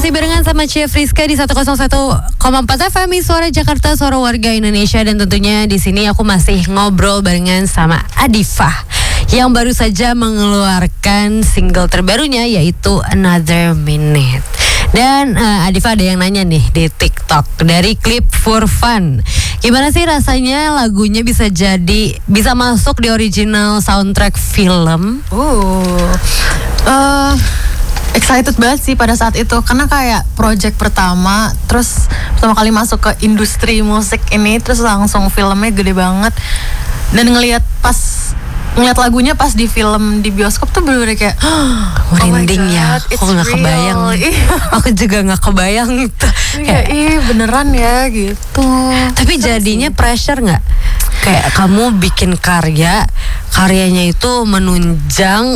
Masih barengan sama Chef Rizka di 101,4 FM Suara Jakarta, suara warga Indonesia. Dan tentunya di sini aku masih ngobrol barengan sama Adifah yang baru saja mengeluarkan single terbarunya, yaitu Another Minute. Dan Adifah ada yang nanya nih di TikTok dari klip For Fun, gimana sih rasanya lagunya bisa masuk di original soundtrack film? Excited banget sih pada saat itu, karena kayak project pertama, terus pertama kali masuk ke industri musik ini, terus langsung filmnya gede banget. Dan ngelihat lagunya pas di film di bioskop tuh bener-bener kayak merinding ya, aku nggak kebayang. Aku juga nggak kebayang itu. Kayak beneran ya gitu. Tapi jadinya pressure nggak? Kayak kamu bikin karyanya itu menunjang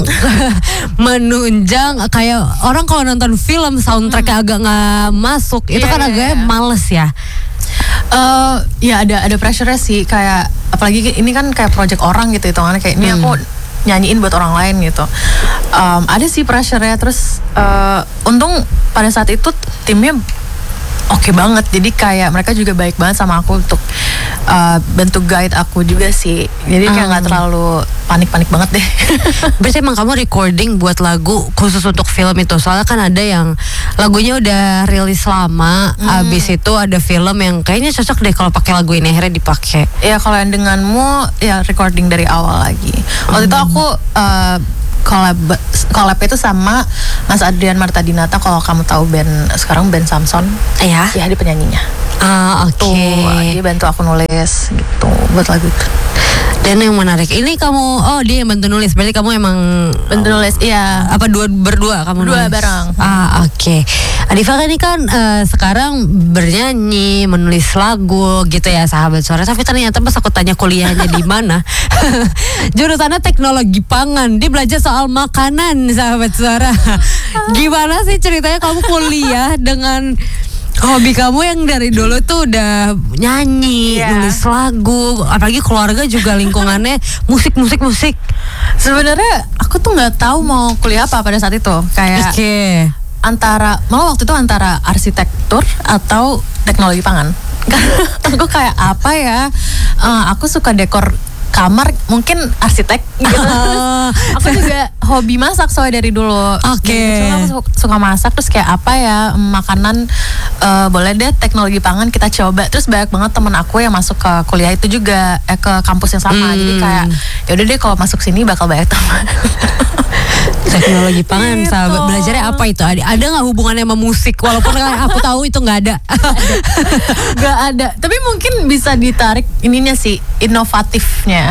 kayak orang kalau nonton film soundtracknya agak nggak masuk, itu kan agak males ya. Ya ada pressure sih, kayak apalagi ini kan kayak project orang gitu, itu kan kayak ini aku nyanyiin buat orang lain gitu. Ada sih pressure-nya, terus untung pada saat itu timnya oke banget, jadi kayak mereka juga baik banget sama aku untuk bentuk guide aku juga sih, jadi kayak nggak terlalu panik banget deh. Berarti emang kamu recording buat lagu khusus untuk film itu? Soalnya kan ada yang lagunya udah rilis lama, abis itu ada film yang kayaknya cocok deh kalau pakai lagu ini, akhirnya dipakai. Ya kalau yang denganmu ya recording dari awal lagi. Waktu itu aku collab itu sama Mas Adrian Marta Dinata, kalau kamu tahu sekarang band Samson. Iya. Ya, dia penyanyinya. Oke. Dia bantu aku nulis gitu buat lagu itu. Dan yang menarik ini dia yang bantu nulis, berarti kamu emang bantu nulis, iya. Apa berdua kamu berdua nulis? Bareng. Oke. Adifah ini kan sekarang bernyanyi, menulis lagu gitu ya, sahabat suara. Tapi ternyata pas aku tanya kuliahnya di mana, jurusannya teknologi pangan. Dia belajar soal makanan, sahabat suara. Gimana sih ceritanya kamu kuliah dengan hobi kamu yang dari dulu tuh udah nyanyi, nulis lagu, apalagi keluarga juga lingkungannya musik. Sebenarnya aku tuh nggak tahu mau kuliah apa pada saat itu, kayak malah waktu itu antara arsitektur atau teknologi pangan. Aku kayak apa ya? Aku suka dekor kamar, mungkin arsitek gitu. Aku juga hobi masak soalnya dari dulu. Aku suka masak, terus kayak apa ya, makanan, boleh deh teknologi pangan kita coba. Terus banyak banget temen aku yang masuk ke kuliah itu juga, ke kampus yang sama. Jadi kayak ya udah deh, kalau masuk sini bakal banyak teman. Teknologi pangan, sahabat, belajarnya apa itu? Ada nggak hubungannya sama musik? Walaupun aku tahu itu nggak ada. Nggak ada. Tapi mungkin bisa ditarik ininya sih, inovatifnya.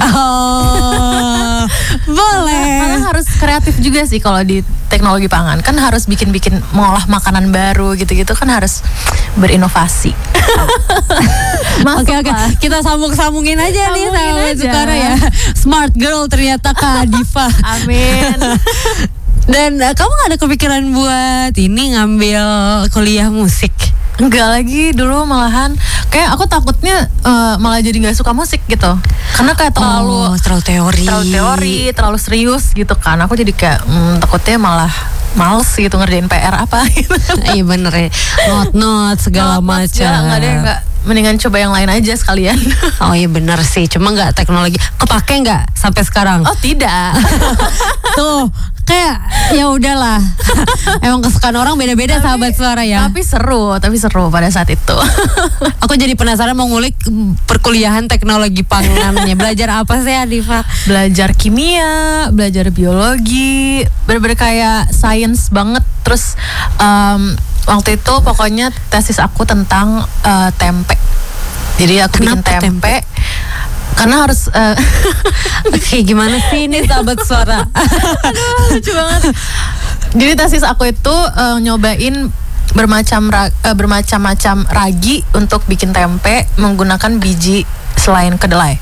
Boleh. Karena harus kreatif juga sih kalau di teknologi pangan. Kan harus bikin mengolah makanan baru gitu-gitu, kan harus berinovasi. Oke. Kita sambungin aja nih sama sekarang ya. Smart girl ternyata Kak Adifah. Amin. Dan kamu gak ada kepikiran buat ini ngambil kuliah musik? Enggak lagi, dulu malahan kayak aku takutnya malah jadi nggak suka musik gitu, karena kayak terlalu teori, terlalu serius gitu kan. Aku jadi kayak takutnya malah males gitu ngerjain PR apa gitu. Iya bener ya, not segala macam. Enggak, mendingan coba yang lain aja sekalian. Oh iya bener sih, cuma nggak teknologi. Kepake nggak sampai sekarang? Oh tidak. Tuh kayak ya udahlah. Emang kesukaan orang beda-beda, sahabat suara ya. Tapi seru pada saat itu. Aku jadi penasaran mau ngulik perkuliahan teknologi pangannya. Belajar apa sih Adifah? Belajar kimia, belajar biologi, bener-bener kayak science banget. Terus waktu itu pokoknya tesis aku tentang tempe. Jadi aku bikin tempe. Karena harus Oke, gimana sih ini sahabat suara? Aduh, lucu banget. Jadi tesis aku itu nyobain bermacam-macam ragi untuk bikin tempe menggunakan biji selain kedelai.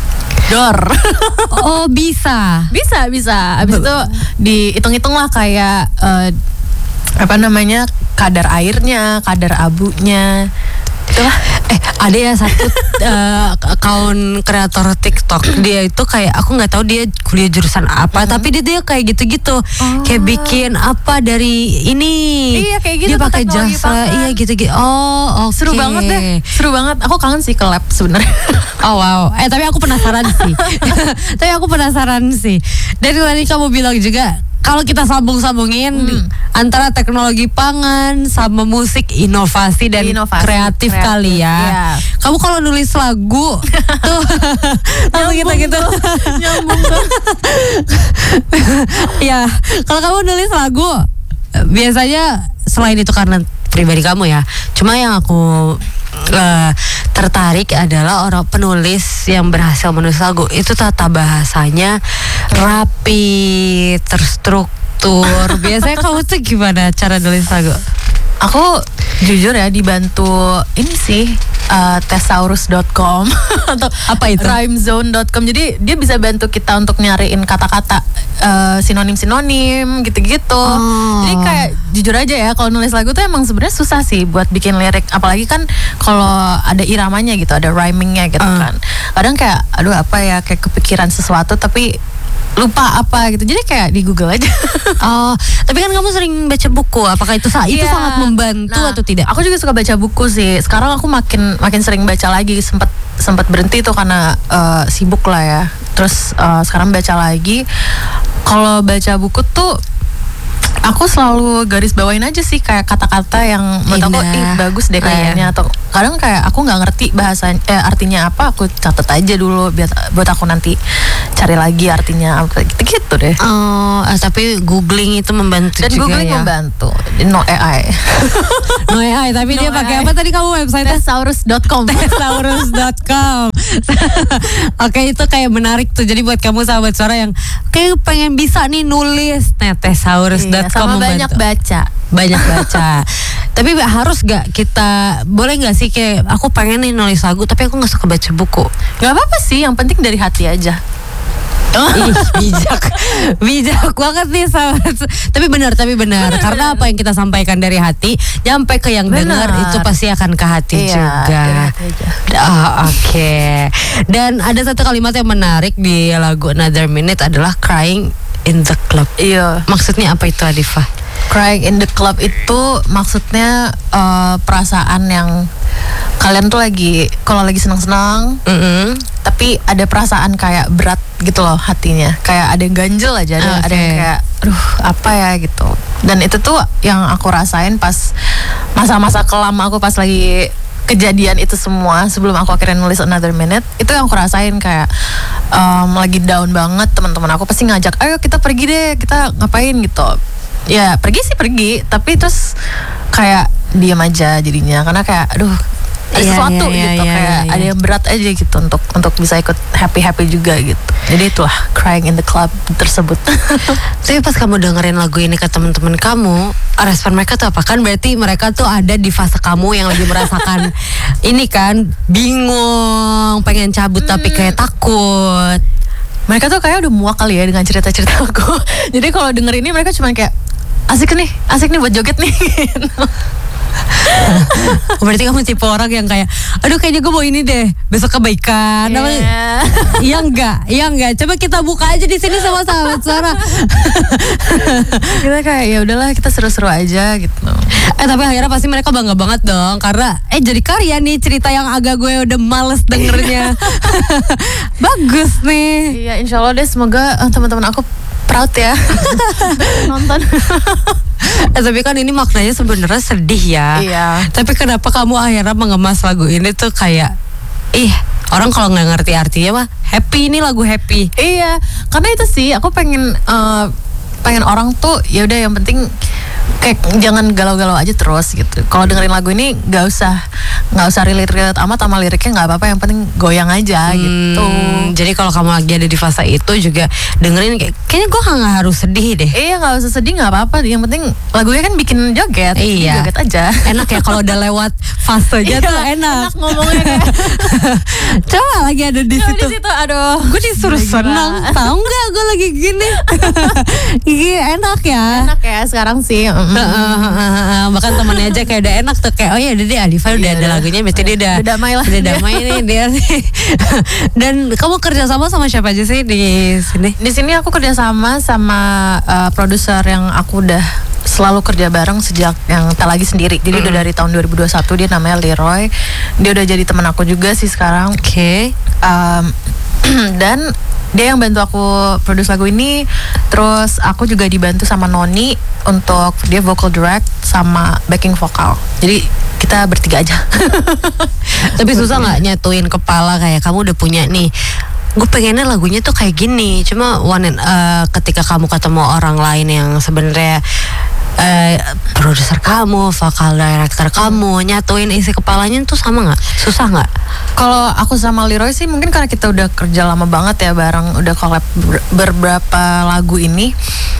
Oh bisa. Abis itu dihitung-hitung lah kayak kadar airnya, kadar abunya. Itulah. Ada ya satu akun kreator TikTok, dia itu kayak aku nggak tahu dia kuliah jurusan apa, tapi dia kayak gitu-gitu, kayak bikin apa dari ini. Iya kayak gitu. Dia pakai jasa, iya gitu-gitu. Oh, oke. Seru banget deh, seru banget. Aku kangen sih ke lab sebenarnya. Oh wow, tapi aku penasaran sih. Dari tadi kamu bilang juga, kalau kita sambung-sambungin antara teknologi pangan sama musik, inovasi dan kreatif kali ya. Yeah. Kamu kalau nulis lagu tuh langsung kita gitu. Nyambung tuh. Ya, kalau kamu nulis lagu biasanya selain itu karena pribadi kamu ya. Cuma yang aku tertarik adalah orang penulis yang berhasil menulis lagu itu tata bahasanya rapi, terstruktur. Biasanya kamu tuh gimana cara nulis lagu? Aku jujur ya dibantu ini sih thesaurus.com atau apa itu? rhymezone.com. Jadi dia bisa bantu kita untuk nyariin kata-kata sinonim-sinonim gitu-gitu. Jadi kayak jujur aja ya, kalau nulis lagu tuh emang sebenarnya susah sih buat bikin lirik, apalagi kan kalau ada iramanya gitu, ada rhymingnya gitu kan. Kadang kayak aduh apa ya, kayak kepikiran sesuatu tapi lupa apa gitu, jadi kayak di Google aja. Tapi kan kamu sering baca buku, apakah itu sangat membantu atau tidak? Aku juga suka baca buku sih. Sekarang aku makin sering baca lagi. Sempat berhenti tuh karena sibuk lah ya. Terus sekarang baca lagi. Kalau baca buku tuh aku selalu garis bawain aja sih kayak kata-kata yang menurut aku bagus deh kayaknya, atau kadang kayak aku nggak ngerti artinya apa, aku catat aja dulu buat aku nanti cari lagi artinya apa gitu deh. Tapi googling itu membantu dan juga googling ya. membantu. No AI. No AI, tapi dia pakai apa tadi kamu website? thesaurus.com. thesaurus.com. Oke, itu kayak menarik tuh. Jadi buat kamu sahabat suara yang kayak pengen bisa nih nulis, thesaurus.com sama membantu. banyak baca. Tapi harus gak kita, boleh gak sih kayak aku pengen nih nulis lagu tapi aku gak suka baca buku? Gak apa-apa sih, yang penting dari hati aja. Ih, bijak banget nih sahabat. Tapi benar karena apa yang kita sampaikan dari hati nyampe ke yang dengar itu pasti akan ke hati juga. Oke. Dan ada satu kalimat yang menarik di lagu Another Minute adalah crying in the club. Iya. Maksudnya apa itu, Adifa? Crying in the club itu maksudnya perasaan yang kalian tuh kalau lagi senang-senang, tapi ada perasaan kayak berat gitu loh hatinya, kayak ada yang ganjel aja, ada yang kayak aduh apa ya gitu. Dan itu tuh yang aku rasain pas masa-masa kelam aku, pas lagi kejadian itu semua sebelum aku akhirnya nulis Another Minute. Itu yang aku rasain kayak lagi down banget. Teman-teman aku pasti ngajak, ayo kita pergi deh, kita ngapain gitu. Ya pergi sih pergi, tapi terus kayak diam aja jadinya, karena kayak aduh ada sesuatu gitu, kayak ada yang berat aja gitu untuk bisa ikut happy juga gitu. Jadi itulah crying in the club tersebut. Tapi pas kamu dengerin lagu ini ke teman-teman kamu, respon mereka tuh apa? Kan berarti mereka tuh ada di fase kamu yang lagi merasakan ini kan, bingung, pengen cabut tapi kayak takut. Mereka tuh kayak udah muak kali ya dengan cerita-cerita aku. Jadi kalau denger ini mereka cuma kayak asik nih buat joget nih. Berarti kamu tipe orang yang kayak, aduh kayaknya gue mau ini deh, besok kebaikan. Iya enggak. Coba kita buka aja di sini sama sahabat suara. Kita kayak ya udahlah, kita seru-seru aja gitu. Tapi akhirnya pasti mereka bangga banget dong, karena jadi karya nih cerita yang agak gue udah males dengernya. Bagus nih. Iya, insya Allah deh, semoga teman-teman aku proud ya nonton. Tapi kan ini maknanya sebenarnya sedih ya. Iya. Tapi kenapa kamu akhirnya mengemas lagu ini tuh kayak, orang kalau nggak ngerti artinya mah happy, ini lagu happy. Iya, karena itu sih aku pengen orang tuh ya udah yang penting kayak jangan galau-galau aja terus gitu. Kalau dengerin lagu ini nggak usah relate amat sama liriknya, nggak apa-apa, yang penting goyang aja gitu. Jadi kalau kamu lagi ada di fase itu juga dengerin kayaknya gue nggak harus sedih deh. Iya, nggak usah sedih, nggak apa-apa. Yang penting lagunya kan bikin joget. Iya. Joget aja. Enak ya kalau udah lewat fasenya tuh enak. Enak ngomongnya kayak. Coba lagi ada di situ. Aduh. Gue disuruh senang. Tahu nggak gue lagi gini. Enak ya. Enak ya sekarang sih. Bahkan temennya aja kayak udah enak tuh, kayak oh ya udah deh Adifa udah ada lagunya berarti dia udah damai lah. Udah damai nih dia. Dan kamu kerja sama siapa aja sih di sini? Di sini aku kerja sama produser yang aku udah selalu kerja bareng sejak yang tak lagi sendiri. Jadi udah dari tahun 2021, dia namanya Leroy. Dia udah jadi teman aku juga sih sekarang. Oke. Dan dia yang bantu aku produce lagu ini. Terus aku juga dibantu sama Noni untuk dia vocal direct sama backing vokal. Jadi kita bertiga aja. Tapi susah nggak nyatuin kepala kayak kamu udah punya nih, gue pengennya lagunya tuh kayak gini. Cuma ketika kamu ketemu orang lain yang sebenarnya produser kamu, vokal director kamu, nyatuin isi kepalanya tuh sama nggak? Susah nggak? Kalau aku sama Leroy sih mungkin karena kita udah kerja lama banget ya bareng, udah collab beberapa lagu ini.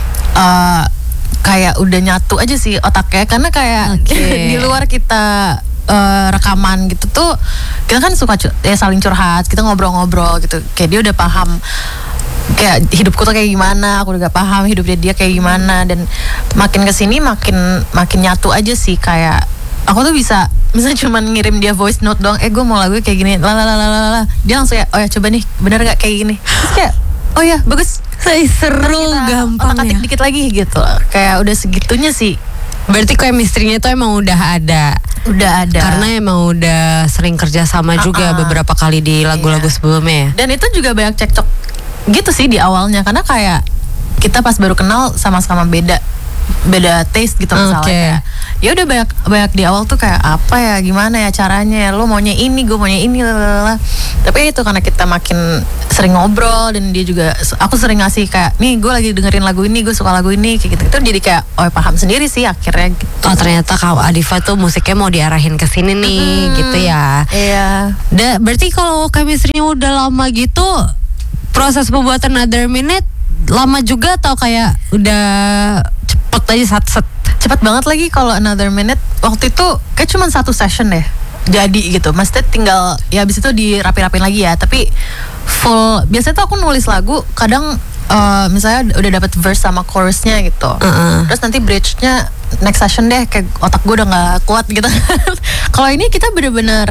Kayak udah nyatu aja sih otaknya, karena kayak di luar kita rekaman gitu tuh kita kan suka saling curhat, kita ngobrol-ngobrol gitu, kayak dia udah paham kayak hidupku tuh kayak gimana, aku juga paham hidupnya dia kayak gimana. Dan makin kesini makin nyatu aja sih. Kayak aku tuh bisa misalnya cuman ngirim dia voice note doang, gue mau lagu kayak gini, lalalala, dia langsung ya, oh ya coba nih bener gak kayak gini, terus kayak oh ya bagus, seru, gampang otak-atik ya. dikit lagi gitu, kayak udah segitunya sih. Berarti chemistry-nya itu emang udah ada. Karena emang udah sering kerja sama juga beberapa kali di lagu-lagu sebelumnya. Dan itu juga banyak cekcok gitu sih di awalnya, karena kayak kita pas baru kenal sama-sama beda taste gitu misalnya. Kayak, ya udah banyak di awal tuh kayak apa ya, gimana ya caranya, lo maunya ini, gue maunya ini, lalala. Tapi itu karena kita makin sering ngobrol dan dia juga, aku sering ngasih kayak, nih gue lagi dengerin lagu ini, gue suka lagu ini, kayak gitu. Itu jadi kayak paham sendiri sih akhirnya gitu. Oh ternyata Kak Adifa tuh musiknya mau diarahin ke sini nih, gitu ya. Iya. Berarti kalau chemistry-nya udah lama gitu, proses pembuatan Another Minute lama juga atau kayak udah cepet aja set? Cepet banget lagi kalau Another Minute. Waktu itu kayak cuma 1 session deh jadi gitu. Maksudnya tinggal ya abis itu dirapi-rapin lagi ya. Tapi full, biasanya tuh aku nulis lagu kadang misalnya udah dapet verse sama chorusnya gitu. Terus nanti bridge-nya next session deh, kayak otak gue udah gak kuat gitu. Kalau ini kita bener-bener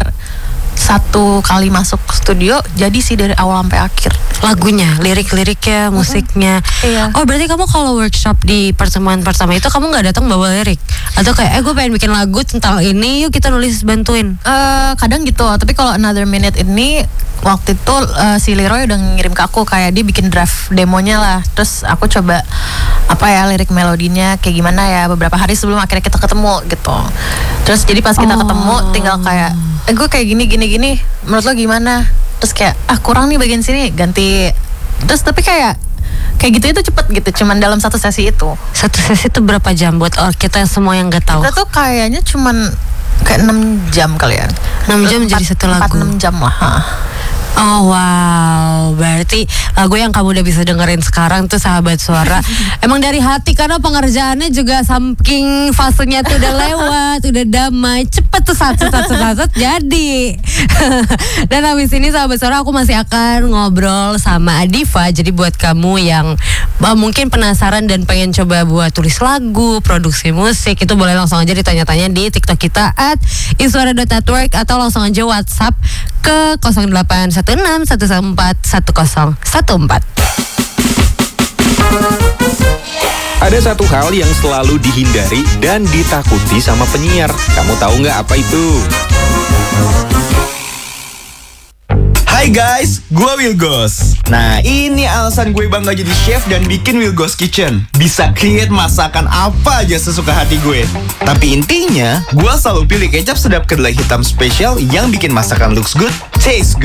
1 kali masuk studio jadi sih dari awal sampai akhir. Lagunya, lirik-liriknya, musiknya. Iya. Oh berarti kamu kalau workshop di pertemuan pertama itu kamu nggak datang bawa lirik? Atau kayak gue pengen bikin lagu tentang ini, yuk kita nulis bantuin? Kadang gitu. Tapi kalau Another Minute ini waktu itu si Leroy udah ngirim ke aku, kayak dia bikin draft demonya lah. Terus aku coba lirik melodinya kayak gimana ya beberapa hari sebelum akhirnya kita ketemu gitu. Terus jadi pas kita ketemu tinggal kayak gue kayak gini menurut lo gimana? Terus kayak kurang nih bagian sini, ganti. Terus tapi kayak gitu itu cepet gitu, cuman dalam 1 sesi itu. 1 sesi itu berapa jam buat kita semua yang nggak tahu? Kita tuh kayaknya cuman kayak 6 jam kali ya. 6 jam jadi 1 lagu. 4-6 jam lah. Oh wow, berarti lagu yang kamu udah bisa dengerin sekarang tuh Sahabat Suara emang dari hati, karena pengerjaannya juga saking fasenya tuh udah lewat, udah damai, cepet tuh satu jadi. Dan habis ini Sahabat Suara aku masih akan ngobrol sama Adifa. Jadi buat kamu yang mungkin penasaran dan pengen coba buat tulis lagu, produksi musik, itu boleh langsung aja ditanya-tanya di TikTok kita @iswara.network atau langsung aja WhatsApp ke 0816 114 1014. Ada satu hal yang selalu dihindari dan ditakuti sama penyiar. Kamu tahu nggak apa itu? Hai guys, gue Wilgos. Nah, ini alasan gue bangga jadi chef dan bikin Wilgos Kitchen. Bisa create masakan apa aja sesuka hati gue. Tapi intinya, gue selalu pilih kecap sedap kedelai hitam spesial yang bikin masakan looks good, taste good.